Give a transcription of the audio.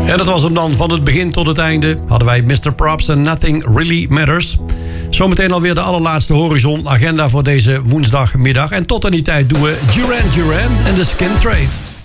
En dat was hem dan. Van het begin tot het einde hadden wij Mr. Props en Nothing Really Matters. Zometeen alweer de allerlaatste Horizon agenda voor deze woensdagmiddag. En tot aan die tijd doen we Duran Duran en The Skin Trade.